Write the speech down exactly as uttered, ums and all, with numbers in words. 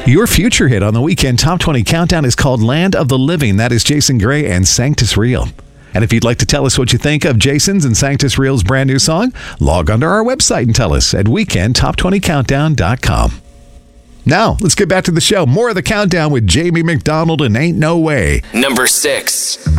Your future hit on the Weekend Top twenty Countdown is called Land of the Living. That is Jason Gray and Sanctus Real. And if you'd like to tell us what you think of Jason's and Sanctus Real's brand new song, log onto our website and tell us at weekend top twenty countdown dot com. Now, let's get back to the show. More of the Countdown with Jamie McDonald and Ain't No Way. Number six.